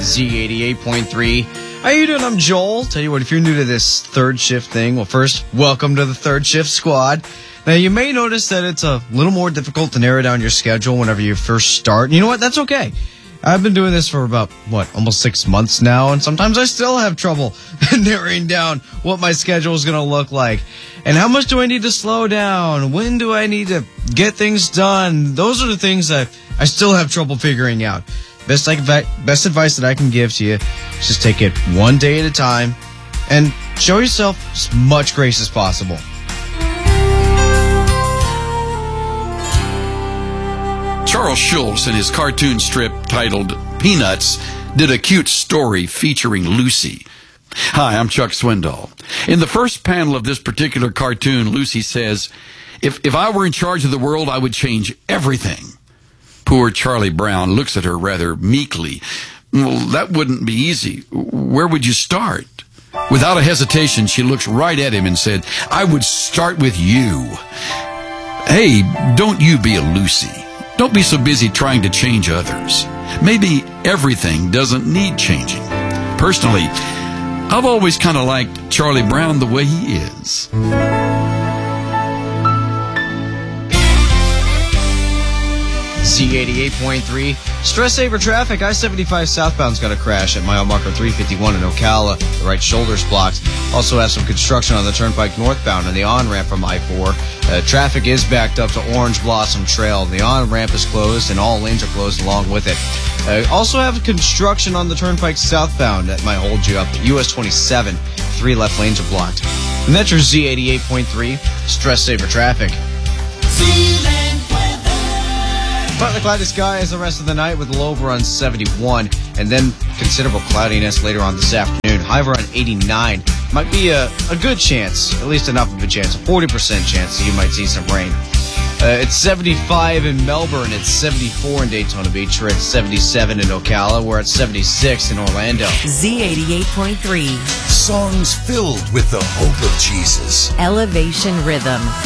Z88.3. How you doing? I'm Joel. Tell you what, if you're new to this third shift thing, well, first, welcome to the third shift squad. Now, you may notice that it's a little more difficult to narrow down your schedule whenever you first start. And you know what? That's okay. I've been doing this for about, almost 6 months now, and sometimes I still have trouble narrowing down what my schedule is going to look like. And how much do I need to slow down? When do I need to get things done? Those are the things that I still have trouble figuring out. Best advice that I can give to you is just take it one day at a time and show yourself as much grace as possible. Charles Schulz, in his cartoon strip titled Peanuts, did a cute story featuring Lucy. Hi, I'm Chuck Swindoll. In the first panel of this particular cartoon, Lucy says, if I were in charge of the world, I would change everything. Poor Charlie Brown looks at her rather meekly. Well, that wouldn't be easy. Where would you start? Without a hesitation, she looks right at him and said, I would start with you. Hey, don't you be a Lucy. Don't be so busy trying to change others. Maybe everything doesn't need changing. Personally, I've always kind of liked Charlie Brown the way he is. Z88.3. Stress saver traffic. I-75 southbound's got a crash at mile marker 351 in Ocala. The right shoulder's blocked. Also have some construction on the turnpike northbound on the on-ramp from I-4. Traffic is backed up to Orange Blossom Trail. The on-ramp is closed and all lanes are closed along with it. Also have construction on the turnpike southbound that might hold you up. US 27. 3 left lanes are blocked. And that's your Z88.3 stress saver traffic. Partly cloudy skies the rest of the night with a low of around 71, and then considerable cloudiness later on this afternoon. High of around 89. Might be a good chance, at least enough of a chance, a 40% chance that you might see some rain. It's 75 in Melbourne, it's 74 in Daytona Beach, we're at 77 in Ocala, we're at 76 in Orlando. Z88.3. Songs filled with the hope of Jesus. Elevation Rhythm.